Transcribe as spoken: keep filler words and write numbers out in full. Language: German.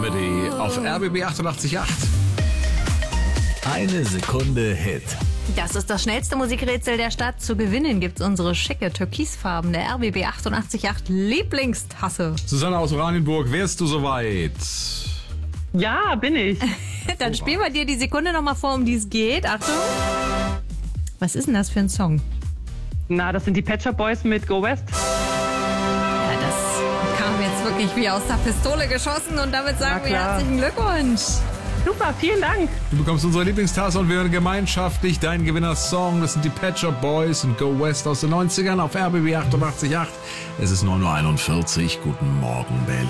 Jeopardy auf R B B achtundachtzig Komma acht. Eine Sekunde Hit. Das ist das schnellste Musikrätsel der Stadt. Zu gewinnen gibt's unsere schicke türkisfarbene R B B achtundachtzig Komma acht Lieblingstasse. Susanne aus Oranienburg, wärst du soweit? Ja, bin ich. Dann spielen wir dir die Sekunde nochmal vor, um die es geht. Achtung. Was ist denn das für ein Song? Na, das sind die Pet Shop Boys mit Go West. Ja, das kam jetzt wirklich wie aus der Pistole geschossen und damit sagen Na wir klar. herzlichen Glückwunsch. Super, vielen Dank. Du bekommst unsere Lieblingstasse und wir hören gemeinschaftlich deinen Gewinner-Song. Das sind die Pet Shop Boys und Go West aus den neunzigern auf R B B achtundachtzig Komma acht. Es ist neun Uhr einundvierzig. Guten Morgen, Berlin.